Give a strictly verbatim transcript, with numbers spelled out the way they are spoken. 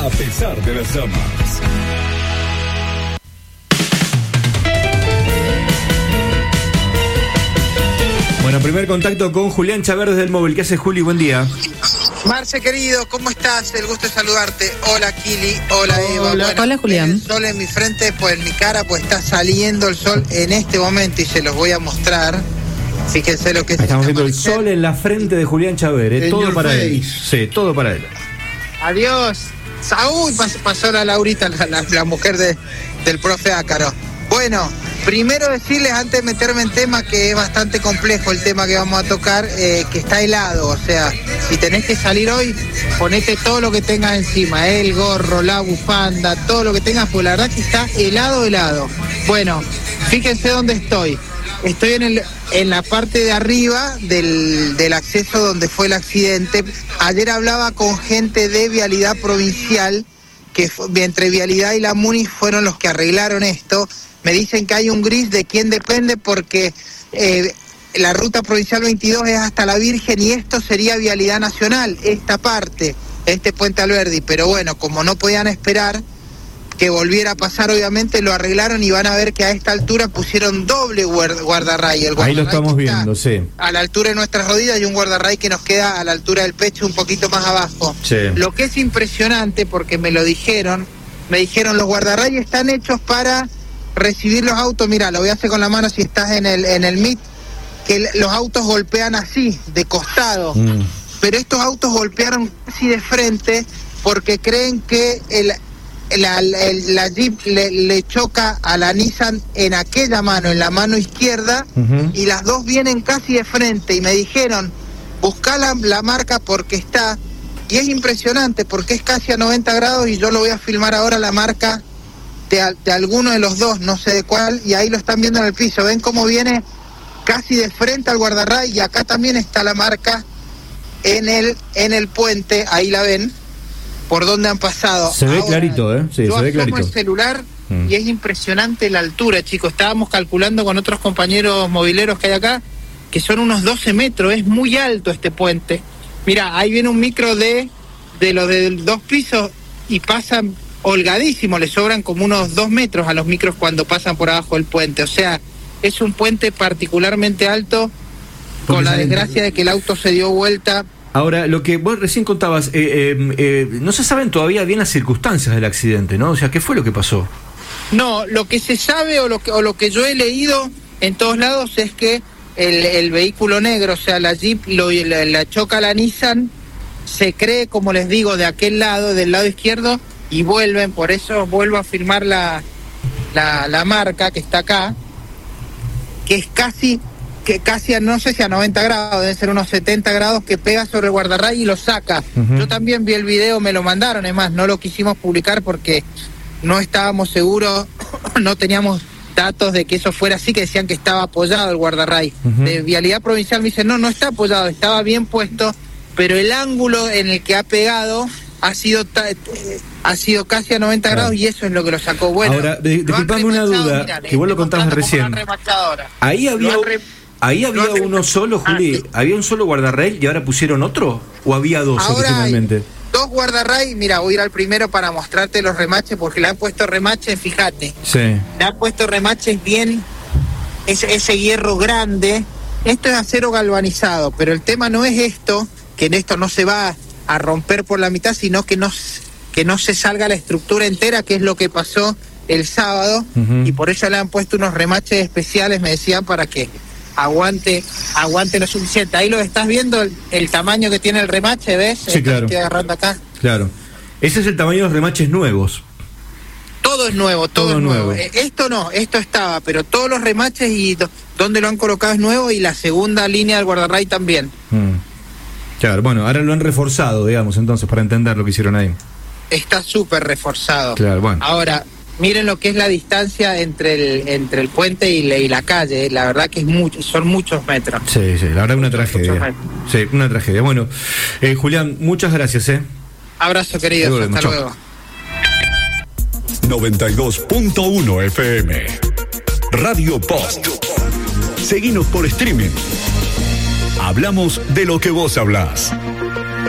a pesar de las llamas. Bueno, primer contacto con Julián Chaver desde el móvil. ¿Qué haces, Juli? Buen día. Marce, querido, ¿cómo estás? El gusto de saludarte. Hola, Kili. Hola, Eva. Hola, bueno, hola Julián. El sol en mi frente, pues en mi cara, pues está saliendo el sol en este momento y se los voy a mostrar. Fíjense lo que es. Estamos viendo el sol en la frente de Julián Chaver, ¿eh? Todo para face. él. Sí, todo para él. Adiós. Saúl, pasó, pasó la Laurita, la, la, la mujer de, del profe Ácaro. Bueno, primero decirles, antes de meterme en tema, que es bastante complejo el tema que vamos a tocar, eh, que está helado. O sea, si tenés que salir hoy, ponete todo lo que tengas encima, eh, el gorro, la bufanda, todo lo que tengas, pues la verdad que está helado, helado. Bueno, fíjense dónde estoy. Estoy en el en la parte de arriba del, del acceso donde fue el accidente. Ayer hablaba con gente de Vialidad Provincial, que fue, entre Vialidad y la Muni fueron los que arreglaron esto. Me dicen que hay un gris, de quién depende, porque eh, la ruta provincial veintidós es hasta La Virgen y esto sería Vialidad Nacional, esta parte, este Puente Alberdi. Pero bueno, como no podían esperar que volviera a pasar, obviamente lo arreglaron y van a ver que a esta altura pusieron doble guardarray. El guardarray ahí lo estamos viendo, sí. A la altura de nuestras rodillas y un guardarray que nos queda a la altura del pecho, un poquito más abajo. Sí. Lo que es impresionante, porque me lo dijeron, me dijeron los guardarrayes están hechos para recibir los autos. Mira, lo voy a hacer con la mano si estás en el en el Meet, que los autos golpean así, de costado. Mm. Pero estos autos golpearon casi de frente porque creen que el La, la, la Jeep le, le choca a la Nissan en aquella mano, en la mano izquierda, uh-huh. Y las dos vienen casi de frente y me dijeron, buscá la, la marca porque está, y es impresionante porque es casi a noventa grados y yo lo voy a filmar ahora la marca de, de alguno de los dos, no sé de cuál, y ahí lo están viendo en el piso, ven cómo viene casi de frente al guardarray y acá también está la marca en el, en el puente, ahí la ven. Por dónde han pasado. Se ve ahora, clarito, ¿eh? Sí, yo se ve clarito. el celular mm. y es impresionante la altura, chicos. Estábamos calculando con otros compañeros mobileros que hay acá, que son unos doce metros. Es muy alto este puente. Mira, ahí viene un micro de, de los de dos pisos y pasan holgadísimo. Le sobran como unos dos metros a los micros cuando pasan por abajo del puente. O sea, es un puente particularmente alto, con Porque la desgracia de que el auto se dio vuelta. Ahora, lo que vos recién contabas, eh, eh, eh, no se saben todavía bien las circunstancias del accidente, ¿no? O sea, ¿qué fue lo que pasó? No, lo que se sabe o lo que, o lo que yo he leído en todos lados es que el, el vehículo negro, o sea, la Jeep, lo, la, la choca la Nissan, se cree, como les digo, de aquel lado, del lado izquierdo, y vuelven, por eso vuelvo a firmar la, la, la marca que está acá, que es casi... que casi a, no sé si a noventa grados, deben ser unos setenta grados, que pega sobre el guardarray y lo saca. Uh-huh. Yo también vi el video, me lo mandaron, es más, no lo quisimos publicar porque no estábamos seguros, no teníamos datos de que eso fuera así, que decían que estaba apoyado el guardarray. Uh-huh. De Vialidad Provincial me dicen, no, no está apoyado, estaba bien puesto, pero el ángulo en el que ha pegado ha sido ta- ha sido casi a noventa claro. grados y eso es lo que lo sacó. Bueno, ahora, de, disculpame una duda, mirá, que vos lo contabas recién. Ahí había... Ahí había uno solo, Juli, ah, ¿había un solo guardarray y ahora pusieron otro? ¿O había dos ahora originalmente? Hay dos guardarray, mira, voy a ir al primero para mostrarte los remaches, porque le han puesto remaches, fíjate. Sí. Le han puesto remaches bien, ese, ese hierro grande. Esto es acero galvanizado, pero el tema no es esto, que en esto no se va a romper por la mitad, sino que no, que no se salga la estructura entera, que es lo que pasó el sábado, uh-huh. Y por eso le han puesto unos remaches especiales, me decían, para que aguante aguante lo suficiente. Ahí lo estás viendo, el, el tamaño que tiene el remache, ¿ves? Sí, Esto claro. Estoy agarrando acá. Claro. Ese es el tamaño de los remaches nuevos. Todo es nuevo, todo, todo es nuevo. nuevo. Esto no, esto estaba, pero todos los remaches y do, donde lo han colocado es nuevo y la segunda línea del guardarray también. Mm. Claro, bueno, ahora lo han reforzado, digamos, entonces, para entender lo que hicieron ahí. Está súper reforzado. Claro, bueno. Ahora, miren lo que es la distancia entre el entre el puente y la, y la calle, la verdad que es mucho, son muchos metros. Sí, sí, la verdad una tragedia. Sí, una tragedia. Bueno, eh, Julián, muchas gracias, ¿eh? Abrazo, querido, hasta mucho. luego. noventa y dos punto uno F M Radio Post. Seguinos por streaming. Hablamos de lo que vos hablás.